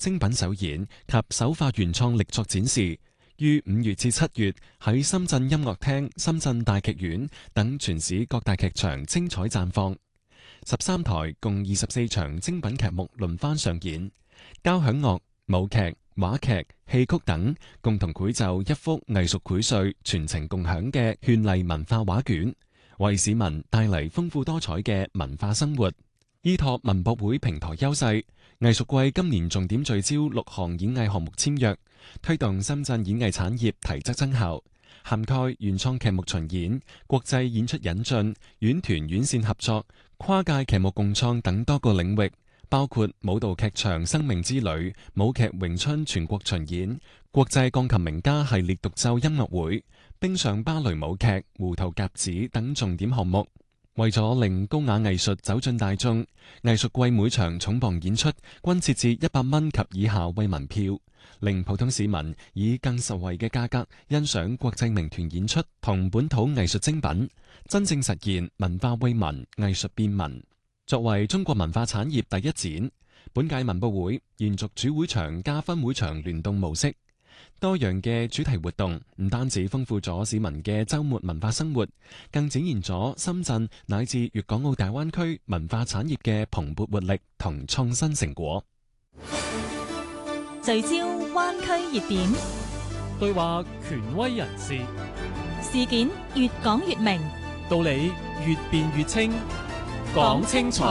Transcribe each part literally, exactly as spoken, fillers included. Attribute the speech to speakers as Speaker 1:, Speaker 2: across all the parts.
Speaker 1: 精品首演及首發原創力作展示，於五月至七月喺深圳音樂廳、深圳大劇院等全市各大劇場精彩綻放。十三台共二十四場精品劇目輪番上演，交響樂、舞劇、話劇、戲曲等共同繪就一幅藝術薈萃、全程共享嘅絢麗文化畫卷，為市民帶嚟豐富多彩嘅文化生活。依託文博會平台優勢，藝術季今年重點聚焦六項演藝項目簽約，推動深圳演藝產業提質增效，涵蓋原創劇目巡演、國際演出引進、院團院線合作、跨界劇目共創等多個領域，包括舞蹈劇場《生命之旅》、舞劇詠春全國巡演、國際鋼琴名家系列獨奏音樂會、冰上芭蕾舞劇《胡桃夾子》等重點項目。為咗令高雅藝術走進大眾，藝術季每場重磅演出均設置一百蚊及以下慰問票，令普通市民以更實惠嘅價格欣賞國際名團演出同本土藝術精品，真正實現文化惠民、藝術便民。作為中國文化產業第一展，本屆文博會延續主會場加分會場聯動模式。多樣嘅主題活動唔單止豐富咗市民嘅週末文化生活，更展現咗深圳乃至粵港澳大灣區文化產業嘅蓬勃活力同創新成果。
Speaker 2: 聚焦灣區熱點，
Speaker 3: 對話權威人士，
Speaker 2: 事件越講越明，
Speaker 3: 道理越辯越清，講清楚。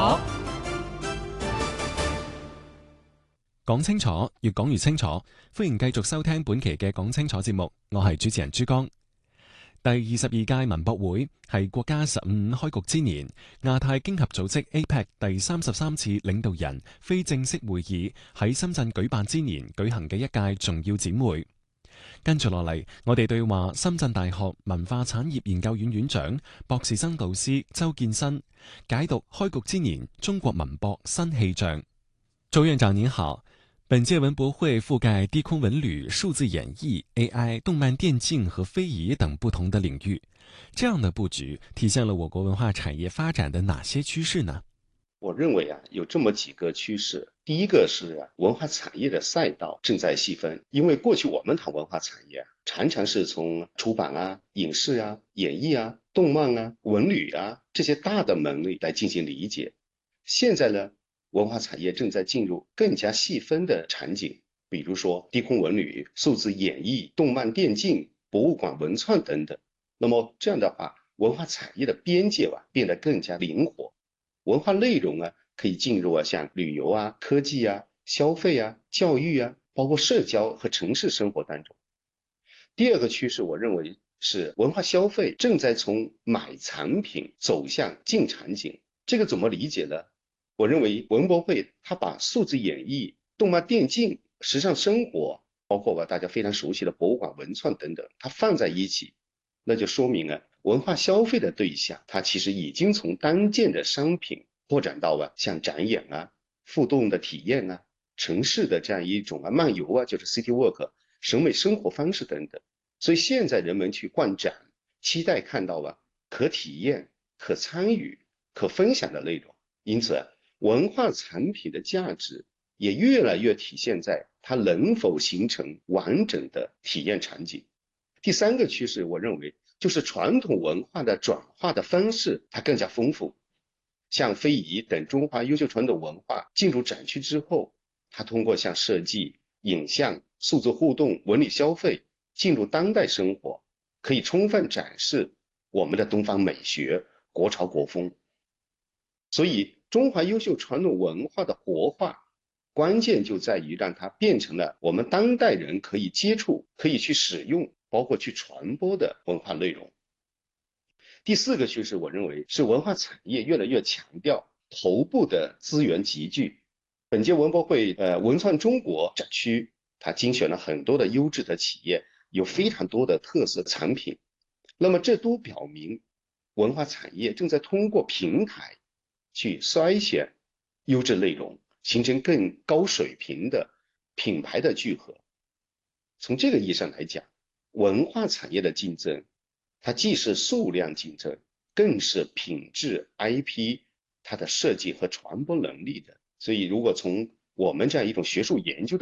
Speaker 1: 講清楚，越講越清楚。歡迎繼續收聽本期嘅講清楚節目，我係主持人朱江。第二十二屆文博會係國家十五五開局之年，亞太經合組織 A P E C 第三十三次領導人非正式會議喺深圳舉辦之年舉行嘅一屆重要展會。跟住落嚟，我哋對話深圳大學文化產業研究院院長、博士生導師周建新，解讀開局之年中國文博新氣象。周院長您好。本屆文博會覆蓋低空文旅、數字演繹、A I、動漫電競和非遺等不同的領域，這樣的布局體現了我國文化產業發展的哪些趨勢呢？
Speaker 4: 我認為啊，有這麼幾個趨勢。第一個是啊，文化產業的賽道正在細分，因為過去我們談文化產業啊，常常是從出版啊、影視啊、演藝啊、動漫啊、文旅啊這些大的門類來進行理解。現在呢，文化產業正在進入更加細分的場景，比如說低空文旅、數字演繹、動漫電競、博物館文創等等。那麼這樣的話，文化產業的邊界啊變得更加靈活，文化內容啊可以進入啊像旅遊啊、科技啊、消費啊、教育啊，包括社交和城市生活當中。第二個趨勢，我認為是文化消費正在從買產品走向進場景。這個怎麼理解呢？我認為文博會它把數字演繹、動漫電競、時尚生活，包括吧大家非常熟悉的博物館文創等等，它放在一起，那就說明啊，文化消費的對象，它其實已經從單件的商品擴展到啊像展演啊、互動的體驗啊、城市的這樣一種啊漫遊啊，就是 city walk、審美生活方式等等。所以現在人們去逛展，期待看到啊可體驗、可參與、可分享的內容，因此啊文化產品的價值也越來越體現在它能否形成完整的體驗場景。第三個趨勢，我認為就是傳統文化的轉化的方式，它更加豐富。像非遺等中華優秀傳統文化進入展區之後，它通過像設計、影像、數字互動、文旅消費進入當代生活，可以充分展示我們的東方美學、國潮國風。所以中華優秀傳統文化的活化，關鍵就在於讓它變成了我們當代人可以接觸、可以去使用、包括去傳播的文化內容。第四個趨勢，我認為是文化產業越來越強調頭部的資源集聚。本屆文博會呃文創中國展區，它精選了很多的優質的企業，有非常多的特色產品。那麼這都表明文化產業正在通過平台去篩選優質內容，形成更高水平的品牌的聚合。從這個意義上來講，文化產業的競爭，它既是數量競爭，更是品質 I P 它的設計和傳播能力的。所以如果從我們這樣一種學術研究的